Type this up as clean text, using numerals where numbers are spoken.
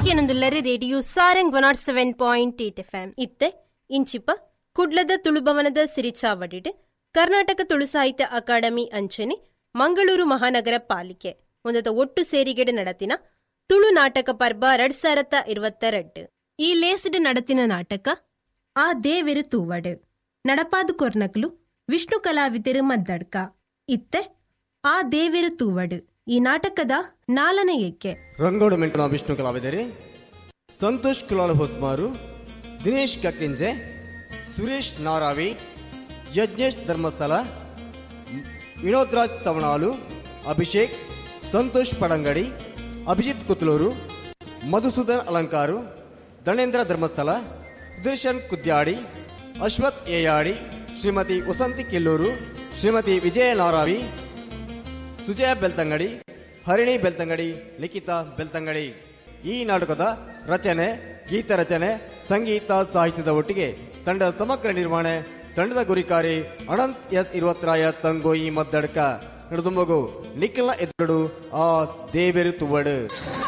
ಕೇನೊಂದುಲ್ಲರೆ radio Sarang 107.8 FM ಇತ್ತೆ ಇಂಚಿಪ ಕುಡ್ಲದ ತುಳುಭವನದ ಸಿರಿಚಾವಡಿಡ್ ಕರ್ನಾಟಕ ತುಳು ಸಾಹಿತ್ಯ ಅಕಾಡೆಮಿ ಅಂಚನೆ ಮಂಗಳೂರು ಮಹಾನಗರ ಪಾಲಿಕೆ ಒಂದದ ಒಟ್ಟು ಸೇರಿಗೆಡೆ ನಡತಿನ ತುಳು ನಾಟಕ ಪರ್ಬ 2022 ಈ ಲೇಸ್ಡ್ ನಡತಿನ ನಾಟಕ ಆ ದೇವೆರು ತೂವಡ್ ನಡಪಾದು ಕೊರ್ನಕಲು ವಿಷ್ಣು ಕಲಾವಿದರು ಮದ್ದಡ್ಕ ಇತ್ತೆ ಆ ದೇವೆರು ತೂವಡ್ ಈ ನಾಟಕದ 4ನೇ ಏಕೆ ರಂಗೋಡು ಮೆಂಟನ ವಿಷ್ಣು ಕಲಾವಿದರೆ ಸಂತೋಷ್ ಕುಲಾಳ ಹೊಸ್ಮಾರು, ದಿನೇಶ್ ಕಕ್ಕಿಂಜೆ, ಸುರೇಶ್ ನಾರಾವಿ, ಯಜ್ಞೇಶ್ ಧರ್ಮಸ್ಥಳ, ವಿನೋದ್ರಾಜ್ ಸವಣಾಲು, ಅಭಿಷೇಕ್, ಸಂತೋಷ್ ಪಡಂಗಡಿ, ಅಭಿಜಿತ್ ಕುತ್ಲೂರು, ಮಧುಸೂದನ್ ಅಲಂಕಾರು, ಧನೇಂದ್ರ ಧರ್ಮಸ್ಥಳ, ಸುದರ್ಶನ್ ಕುದ್ಯಾಡಿ, ಅಶ್ವಥ್ ಏಯಾಡಿ, ಶ್ರೀಮತಿ ವಸಂತಿ ಕಿಲ್ಲೂರು, ಶ್ರೀಮತಿ ವಿಜಯ ನಾರಾವಿ, ಸುಜಯ ಬೆಳ್ತಂಗಡಿ, ಹರಿಣಿ ಬೆಳ್ತಂಗಡಿ, ಲಿಖಿತಾ ಬೆಳ್ತಂಗಡಿ. ಈ ನಾಟಕದ ರಚನೆ, ಗೀತ ರಚನೆ, ಸಂಗೀತ ಸಾಹಿತ್ಯದ ಒಟ್ಟಿಗೆ ತಂಡದ ಸಮಗ್ರ ನಿರ್ವಹಣೆ ತಂಡದ ಗುರಿಕಾರಿ ಅನಂತ್ ಎಸ್ ಇರುವತ್ರಾಯ ತಂಗೋಯಿ ಮದ್ದಡ್ಕ ನಡುದುಂಬಗು ನಿಖಿಲ ಎದುರು ಆ ದೇವೆರು ತುವಡು.